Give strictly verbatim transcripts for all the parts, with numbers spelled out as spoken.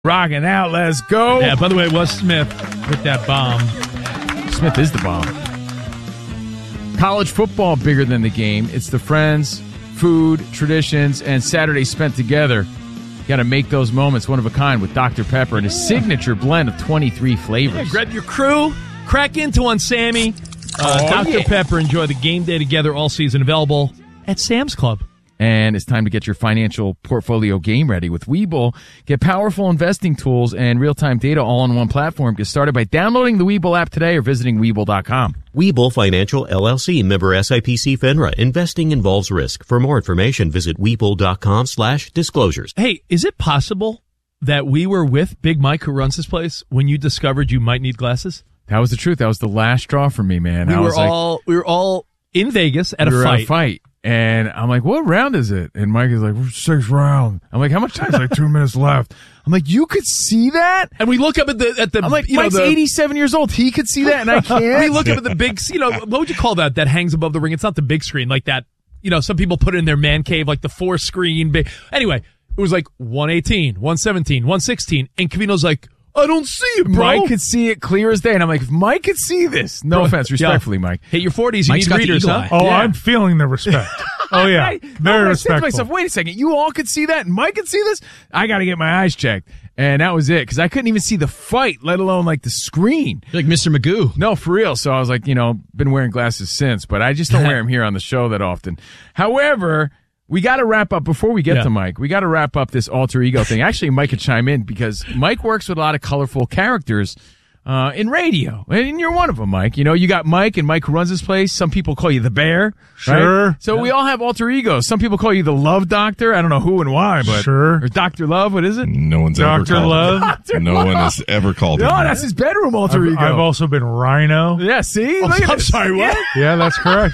Rocking out, let's go. Yeah, by the way, it was Smith with that bomb. Smith is the bomb. College football bigger than the game. It's the friends, food, traditions, and Saturdays spent together. You got to make those moments one of a kind with Doctor Pepper and his signature blend of twenty-three flavors. Yeah, grab your crew, crack into one, Sammy. Uh, oh, Doctor yeah. Pepper, enjoy the game day together all season. Available at Sam's Club. And it's time to get your financial portfolio game ready with Webull. Get powerful investing tools and real-time data all on one platform. Get started by downloading the Webull app today or visiting Webull dot com. Webull Financial, L L C, member S I P C FINRA. Investing involves risk. For more information, visit Webull dot com slash disclosures. Hey, is it possible that we were with Big Mike, who runs this place, when you discovered you might need glasses? That was the truth. That was the last straw for me, man. We I were was like, all we were all in Vegas at we a were fight. At a fight. And I'm like, what round is it? And Mike is like, sixth round. I'm like, how much time? It's like two minutes left. I'm like, you could see that? And we look up at the at the. I'm like, you Mike's know, the, eighty-seven years old. He could see that, and I can't. We look up at the big, you know, what would you call that? That hangs above the ring. It's not the big screen like that. You know, some people put it in their man cave, like the four screen. Big. Anyway, it was like one eighteen, one seventeen, one sixteen, and Cavino's like, I don't see it, bro. Mike could see it clear as day, and I'm like, if Mike could see this, no Bro, offense, respectfully, yeah. Mike. Hit your forties, you Mike's need got the readers, eagle huh? eye. Oh, Yeah. I'm feeling the respect. Oh, yeah. I, Very no, I said to respectful. myself, wait a second, you all could see that, and Mike could see this? I got to get my eyes checked. And that was it, because I couldn't even see the fight, let alone, like, the screen. You're like Mister Magoo. No, for real. So I was like, you know, been wearing glasses since, but I just don't wear them here on the show that often. However, we got to wrap up before we get Yeah. to Mike. We got to wrap up this alter ego thing. Actually, Mike could chime in because Mike works with a lot of colorful characters uh, in radio, and you're one of them, Mike. You know, you got Mike, and Mike who runs this place. Some people call you the Bear. Sure. Right? So we all have alter egos. Some people call you the Love Doctor. I don't know who and why, but Sure. or Doctor Love. What is it? No one's Doctor ever called Love. him. Doctor No Love. one has ever called him. No, that. that's his bedroom alter I've, ego. I've also been Rhino. yeah, see? Look at I'm this. sorry, what? Yeah, that's correct.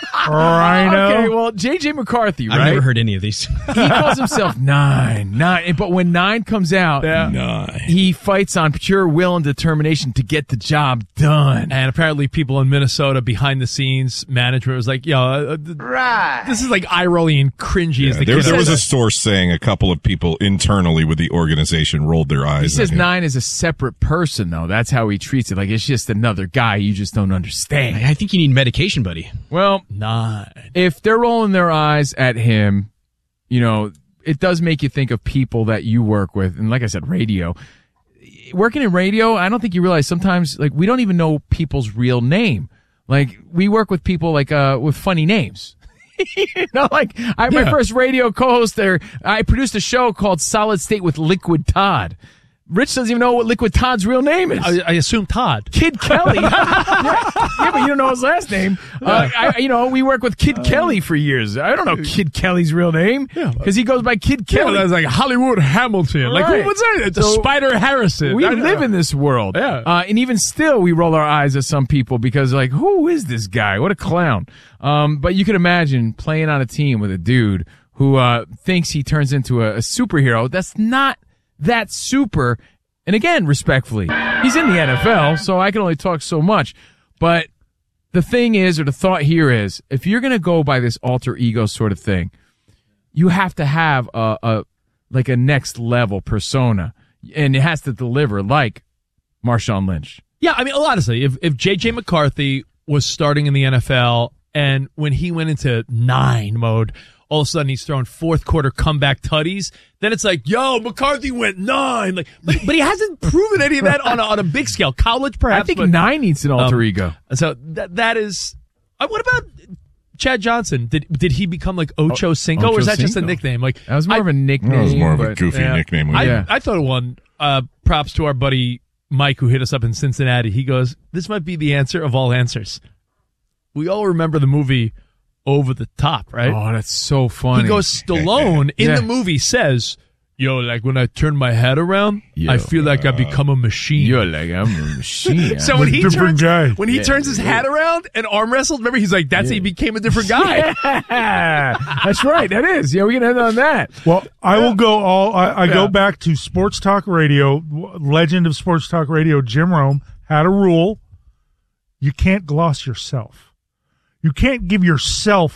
Rhino. Okay, well, J J McCarthy, right? I've never heard any of these. He calls himself Nine. Nine. But when Nine comes out, Nine. he fights on pure will and determination to get the job done. And apparently people in Minnesota behind the scenes management was like, yo, uh, th- Right. this is like eye-rolling and cringy Yeah, as the there, kid there was a says. source saying a couple of people internally with the organization rolled their eyes. He says at him. Nine is a separate person, though. That's how he treats it. Like, it's just another guy you just don't understand. I think you need medication, buddy. Well, Nine. if they're rolling their eyes at him, you know, it does make you think of people that you work with. And like I said, radio. Working in radio, I don't think you realize sometimes, like, we don't even know people's real name. Like, we work with people, like, uh, with funny names. You know, like, I, my Yeah. first radio co-host there, I produced a show called Solid State with Liquid Todd. Rich doesn't even know what Liquid Todd's real name is. I, I assume Todd. Kid Kelly. yeah, yeah, but you don't know his last name. Uh, I, you know, we work with Kid Kelly for years. I don't know Kid Kelly's real name because he goes by Kid Yeah, Kelly. that's like Hollywood Hamilton. Like, Right. who was that? It's So, a Spider Harrison. we I- live in this world. Yeah. Uh, and even still, we roll our eyes at some people because, like, who is this guy? What a clown. Um, but you can imagine playing on a team with a dude who uh, thinks he turns into a, a superhero. That's not that super. And again, respectfully, he's in the N F L, so I can only talk so much. But the thing is, or the thought here is, if you're going to go by this alter ego sort of thing, you have to have a, a like a next level persona, and it has to deliver like Marshawn Lynch. Yeah, I mean, honestly, if if J J McCarthy was starting in the N F L and when he went into nine mode, all of a sudden he's throwing fourth quarter comeback tutties, then it's like, yo, McCarthy went nine. Like, but, but he hasn't proven any of that on a, on a big scale. College, perhaps. I think but, Nine needs an alter um, ego. So that that is. Uh, what about Chad Johnson? Did did he become like Ocho Cinco, Ocho or is that just a Cinco. nickname? Like That was more I, of a nickname. That was more of a but- goofy yeah. nickname. I, Yeah. I thought of one. Uh, props to our buddy Mike who hit us up in Cincinnati. He goes, "This might be the answer of all answers." We all remember the movie Over the Top, right? Oh, that's so funny. He goes, Stallone in Yeah. the movie says, yo, like when I turn my head around, Yo, I feel like I become a machine. You're like, I'm a machine. So when he Different turns guy. when he Yeah. turns his hat around and arm wrestled, remember he's like, that's how he became a different guy. That's right. That is. Yeah, we can end on that. Well, I will go all. I, I Yeah. go back to Sports Talk Radio. w- Legend of Sports Talk Radio. Jim Rome had a rule: you can't gloss yourself. You can't give yourself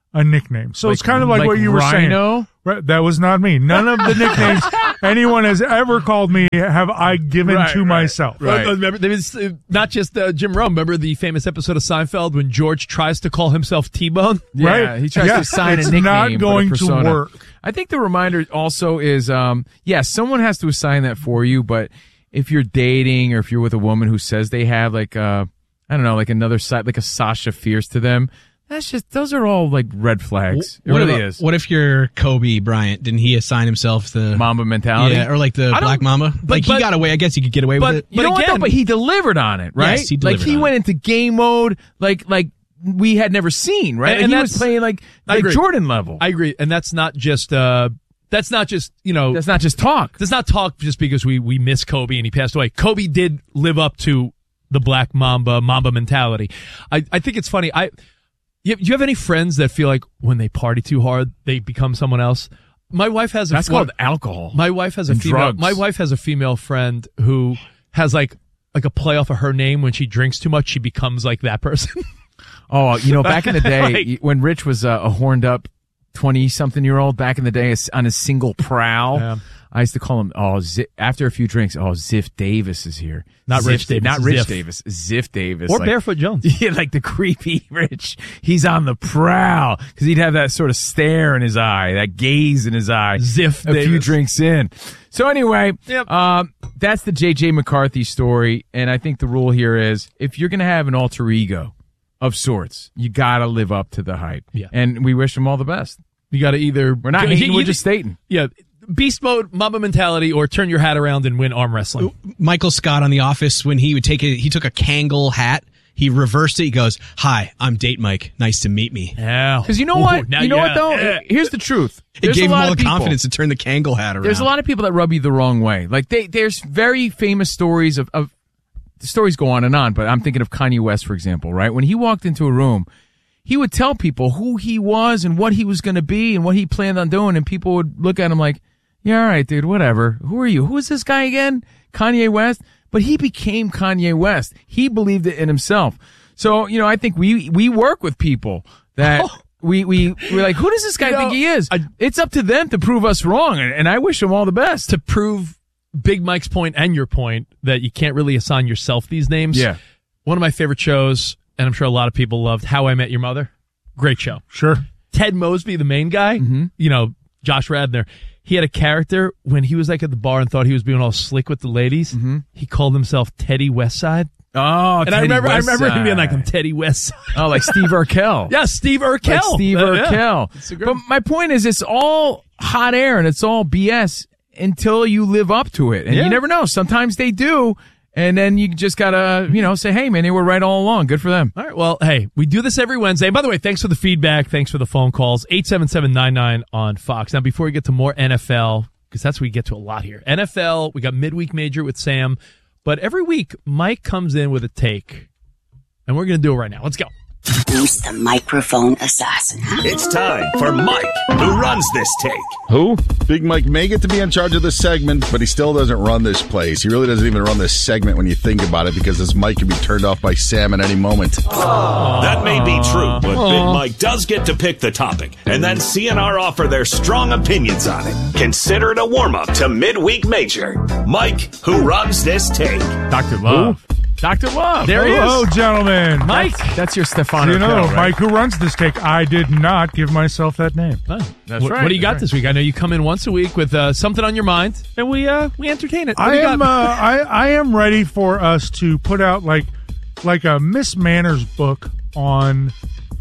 a nickname. So Like- it's kind of like, like what you were saying. Rhino? Right, that was not me. None of the nicknames anyone has ever called me have I given Right, to right, myself. right. Uh, remember, there was uh, not just uh, Jim Rome. Remember the famous episode of Seinfeld when George tries to call himself T-Bone? Yeah, Right? he tries Yeah, to sign it's a nickname. not but a going to persona. work. I think the reminder also is, um, yeah, someone has to assign that for you. But if you're dating or if you're with a woman who says they have like, uh, I don't know, like another side, like a Sasha Fierce to them, that's just those are all like red flags. It what really if, is. What if you're Kobe Bryant? Didn't he assign himself the Mamba mentality? Yeah, or like the I don't- Black Mamba? but- like but- he got away. I guess he could get away but- with it. You know what though? again- But he delivered on it, right? Yes, he like delivered he on went it. into game mode, like like we had never seen, right? And- And, and he was that's- playing like I like agree. Jordan level. I agree, and that's not just uh, that's not just you know That's not just talk. Let's not talk just because we, we miss Kobe and he passed away. Kobe did live up to the Black Mamba, Mamba mentality. I, I think it's funny. I, you, do you have any friends that feel like when they party too hard, they become someone else? My wife has a That's called alcohol. My wife has a and female. drugs. My wife has a female friend who has like like a play off of her name. When she drinks too much, she becomes like that person. Oh, you know, back in the day Like- when Rich was uh, a horned up twenty-something year old back in the day on a single prowl, Yeah. I used to call him, oh, Zi- after a few drinks, oh, Ziff Davis is here. Not Ziff Rich Da- Davis, Not Rich Ziff. Davis. Ziff Davis. or like- Barefoot Jones. Yeah, like the creepy Rich. He's on the prowl because he'd have that sort of stare in his eye, that gaze in his eye. Ziff a few Davis. drinks in. So anyway, Yep. um, that's the J J McCarthy story, and I think the rule here is if you're going to have an alter ego of sorts, you got to live up to the hype. Yeah. And we wish him all the best. You got to either We're not you- hating, you- we're just stating. Yeah, beast mode, Mamba mentality, or turn your hat around and win arm wrestling. Michael Scott on The Office, when he would take a, he took a Kangol hat, he reversed it. He goes, "Hi, I'm Date Mike. Nice to meet me." Yeah, Because you know Ooh, what? now You know yeah. what, though? Yeah. Here's the truth. It There's gave a him lot all of the people- confidence to turn the Kangol hat around. There's a lot of people that rub you the wrong way. Like they, there's very famous stories of, of the stories go on and on, but I'm thinking of Kanye West, for example, right? When he walked into a room, he would tell people who he was and what he was going to be and what he planned on doing, and people would look at him like, yeah, all right, dude, whatever. Who are you? Who is this guy again? Kanye West? But he became Kanye West. He believed it in himself. So, you know, I think we, we work with people that we, we, we're like, who does this guy You know, think he is? I- It's up to them to prove us wrong, and, and I wish them all the best. To prove Big Mike's point and your point that you can't really assign yourself these names. Yeah. One of my favorite shows, and I'm sure a lot of people loved How I Met Your Mother. Great show. Sure. Ted Mosby, the main guy, you know, Josh Radner, he had a character when he was like at the bar and thought he was being all slick with the ladies. He called himself Teddy Westside. Oh, And I remember, I remember him being like, I'm Teddy Westside. oh, like Steve Urkel. Yeah, Steve Urkel. Like Steve Uh, yeah. Urkel. It's a great- But my point is, it's all hot air and it's all B S until you live up to it. And Yeah. you never know. Sometimes they do. And then you just gotta, you know, say, hey, man, they were right all along. Good for them. All right. Well, hey, we do this every Wednesday. By the way, thanks for the feedback. Thanks for the phone calls. eight seven seven nine nine on Fox. Now, before we get to more N F L, because that's what we get to a lot here. N F L, we got midweek major with Sam. But every week, Mike comes in with a take. And we're going to do it right now. Let's go. Who's the microphone assassin? Huh? It's time for Mike, who runs this take. Who? Big Mike may get to be in charge of this segment, but he still doesn't run this place. He really doesn't even run this segment when you think about it, because this mic can be turned off by Sam at any moment. That may be true, but Big Mike does get to pick the topic, and then C N R offer their strong opinions on it. Consider it a warm-up to midweek major. Mike, who runs this take. Doctor Love. Doctor Love. There he is. Hello, gentlemen. Mike. That's your Stefano. You know, Urkel, right? Mike, who runs this take, I did not give myself that name. That's what, right, What do you got that's this week? I know you come in once a week with uh, something on your mind, and we uh, we entertain it. What I do you am uh, got? I, I am ready for us to put out like like a Miss Manners book on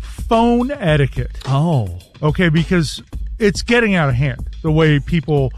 phone etiquette. oh. Okay, because it's getting out of hand the way people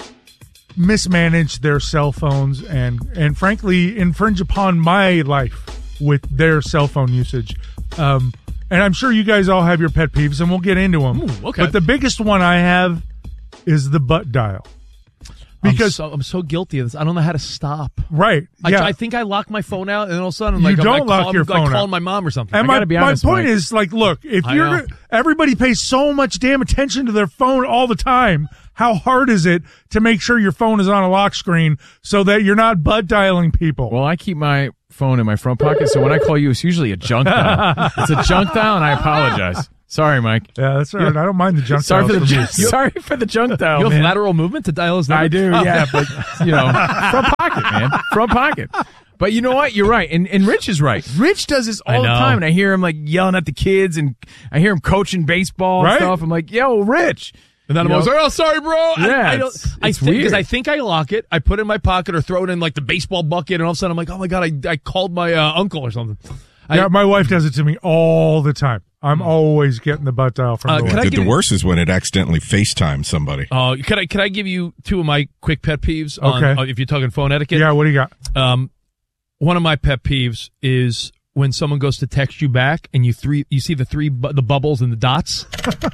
mismanage their cell phones and and frankly infringe upon my life with their cell phone usage. Um, and I'm sure you guys all have your pet peeves, and we'll get into them. Ooh, okay. But the biggest one I have is the butt dial. Because I'm so, I'm so guilty of this. I don't know how to stop. right, I, yeah. I think I lock my phone out, and then all of a sudden, I'm You like, I'm don't like, lock call, your I'm like phone calling out. my mom or something. And I my, gotta be my honest, point Mike. is, like, look, if I you're know. gonna- everybody pays so much damn attention to their phone all the time, how hard is it to make sure your phone is on a lock screen so that you're not butt dialing people? Well, I keep my phone in my front pocket, so when I call you, it's usually a junk dial. It's a junk dial, and I apologize. Sorry, Mike. Yeah, that's all right. I don't mind the junk Sorry dial for the from you. junk, sorry for the junk dial, You have man. lateral movement to dial his number? I do, Oh. yeah, but you know, front pocket, man, front pocket. But you know what? You're right, and and Rich is right. Rich does this all I the know. time, and I hear him like yelling at the kids, and I hear him coaching baseball and Right? stuff. I'm like, yo, Rich. And then I'm You always know? like, oh, sorry, bro. I- Yeah, I, don't. it's- I it's think because weird. I think I lock it. I put it in my pocket or throw it in like the baseball bucket, and all of a sudden I'm like, oh my god, I I called my uh, uncle or something. I, Yeah, my wife does it to me all the time. I'm always getting the butt dial from Uh, the could wife. I The, give the you- worst is when it accidentally FaceTimes somebody. Uh, can I can I give you two of my quick pet peeves? On, Okay. uh, if you're talking phone etiquette. Yeah, what do you got? Um, one of my pet peeves is when someone goes to text you back and you three you see the three bu- the bubbles and the dots,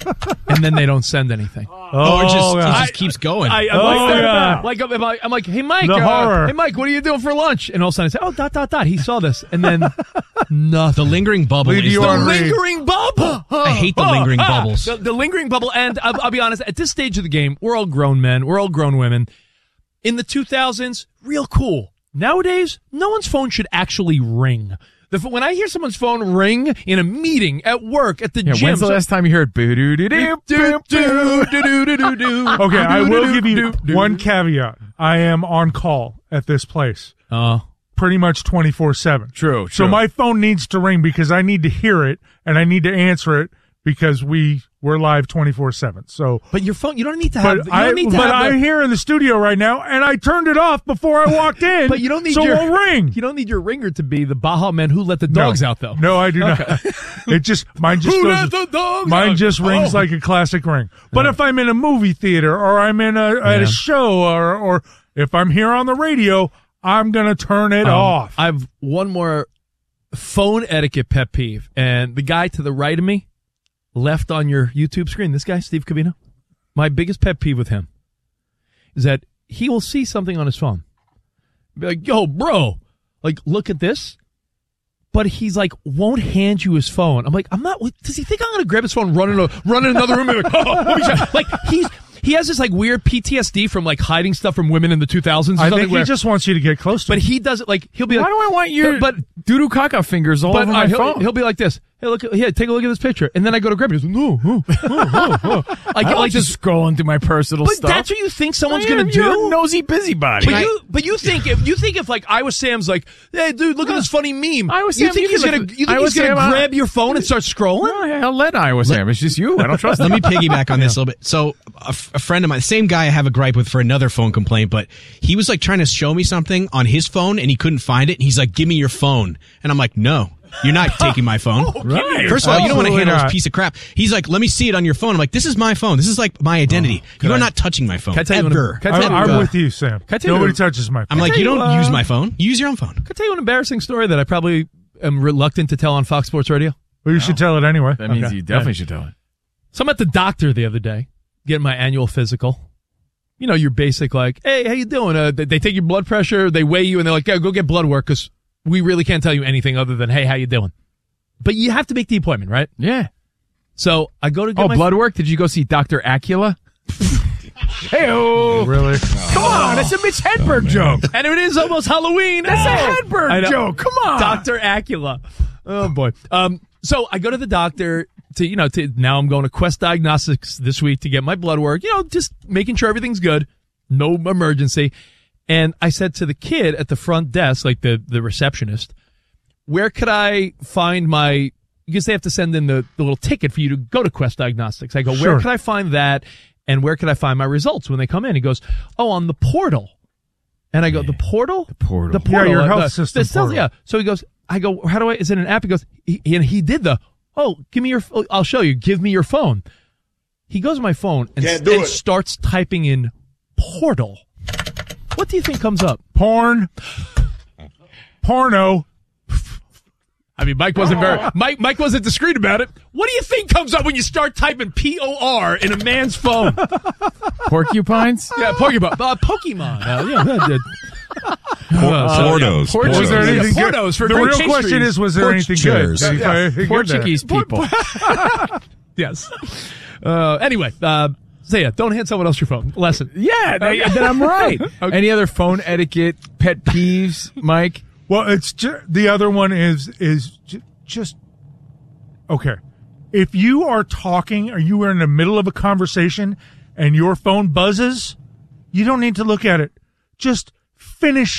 and then they don't send anything. Oh, it just, yeah. it I- just keeps going. I, I'm Oh, like, that yeah. about- like, I'm like, I'm like, hey Mike, The uh, horror. hey Mike, what are you doing for lunch? And all of a sudden I say, oh, dot dot dot. He saw this, and then the nothing. lingering bubble Leave is you the on read. lingering bubble. I hate the lingering Ah, bubbles. The, the lingering bubble, and I'll, I'll be honest. At this stage of the game, we're all grown men. We're all grown women. In the two thousands, real cool. Nowadays, no one's phone should actually ring. The, f- when I hear someone's phone ring in a meeting, at work, at the Yeah, gym, when's the so- last time you heard boo doo doo doo doo doo doo doo doo doo? Okay, I will give you one caveat. I am on call at this place Oh, pretty much twenty-four seven. True, So true. my phone needs to ring because I need to hear it and I need to answer it because we we're live twenty-four seven. So but your phone, you don't need to have. but You I don't need to but have I'm the- here in the studio right now and I turned it off before I walked in. But you don't need so your it'll ring. You don't need your ringer to be the Baja Man who let the dogs no. out, though. No, I do not. It just mine just Who goes. let the dogs mine out? just rings Oh. like a classic ring. But if I'm in a movie theater or I'm in a at Yeah. a show or or if I'm here on the radio, I'm gonna turn it Um, off. I have one more phone etiquette pet peeve, and the guy to the right of me, left on your YouTube screen, this guy, Steve Covino, my biggest pet peeve with him is that he will see something on his phone. Be like, yo, bro, like, look at this. But he's like, won't hand you his phone. I'm like, I'm not, does he think I'm going to grab his phone, run in, a, run in another room and be like, oh, let me check. Like, he's, he has this like weird P T S D from like hiding stuff from women in the two thousands. or I something think he where- just wants you to get close to but him. he does it like, he'll be Why like, do I want your but, doo doo caca fingers all but over uh, my he'll, phone? he'll be like this. Hey, look, yeah, take a look at this picture, and then I go to grab it. He's like, no, no, no, no, no. I I get like like just this. scrolling through my personal But stuff. that's what you think someone's I gonna am do. your nosy busybody. But you, but you think if you think if like Iowa Sam's like, hey, dude, look at this funny meme. Iowa you Sam, think you he's can gonna, look- you think Iowa he's gonna Sam, I- grab your phone and start scrolling? No, I'll let Iowa Sam. It's just you. I don't trust Let him. me piggyback on this a little bit. So a, f- a friend of mine, the same guy I have a gripe with for another phone complaint, but he was like trying to show me something on his phone and he couldn't find it. And he's like, give me your phone. And I'm like, no, you're not taking my phone. Right. First of all, you don't want to Absolutely handle not. this piece of crap. He's like, let me see it on your phone. I'm like, this is my phone. This is like my identity. you are I- not touching my phone. Can I tell you what- ever. can I I'm, tell you, I'm uh, with you, Sam. I tell you Nobody what- touches my phone. I'm like, tell you you, don't uh, use my phone. You use your own phone. Can I tell you an embarrassing story that I probably am reluctant to tell on Fox Sports Radio? Well, you should tell it anyway. That means Okay. you definitely should tell it. So I'm at the doctor the other day, getting my annual physical. You know, your basic like, hey, how you doing? Uh, they, they take your blood pressure, they weigh you, and they're like, yeah, go get blood work because we really can't tell you anything other than, hey, how you doing? But you have to make the appointment, right? Yeah. So I go to get Oh, my blood work? Did you go see Doctor Acula? Hey-oh. Really? Come on, it's a Mitch Hedberg joke. and it is almost Halloween. That's Oh! a Hedberg I know. joke. Come on. Doctor Acula. Oh boy. Um. So I go to the doctor to, you know, to now I'm going to Quest Diagnostics this week to get my blood work. You know, just making sure everything's good, no emergency. And I said to the kid at the front desk, like the the receptionist, where could I find my? Because they have to send in the, the little ticket for you to go to Quest Diagnostics. I go, Sure. where could I find that? And where could I find my results when they come in? He goes, oh, on the portal. And I go, the portal? The portal. The portal. Yeah, your Uh, health the- system the cells- portal. Yeah. So he goes, I go, how do I, is it an app? He goes, he, and he did the, oh, give me your, I'll show you. Give me your phone. He goes to my phone and, and starts typing in portal. What do you think comes up? Porn. Porno. I mean, Mike wasn't very, Mike, Mike wasn't discreet about it. What do you think comes up when you start typing P O R in a man's phone? Porcupines? Yeah, Pokemon. Uh, Pokemon. Uh, yeah, that did. Portos. Portos. Was there Portos. anything Yeah, good? Pornos for the great real pastries. question is, was there Porch anything chairs. good? Did he Yeah. find anything good there? Portuguese people. Yes. Uh, anyway, uh, so yeah, don't hand someone else your phone. Lesson. Yeah, they, then I'm right. Any other phone etiquette pet peeves, Mike? Well, it's ju- the other one is is ju- just okay. If you are talking or you are in the middle of a conversation and your phone buzzes, you don't need to look at it. Just finish